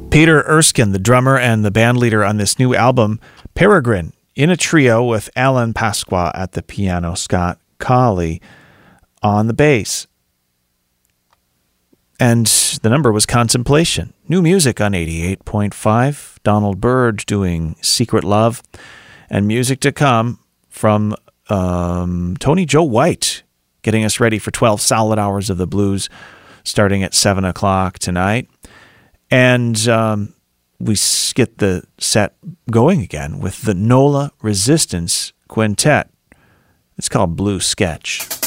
Peter Erskine, the drummer and the band leader on this new album, Peregrine, in a trio with Alan Pasqua at the piano, Scott Colley on the bass. And the number was Contemplation. New music on 88.5. Donald Byrd doing Secret Love. And music to come from Tony Joe White, getting us ready for 12 solid hours of the blues starting at 7 o'clock tonight. And we get the set going again with the NOLA Resistance Quintet. It's called Blue Sketch.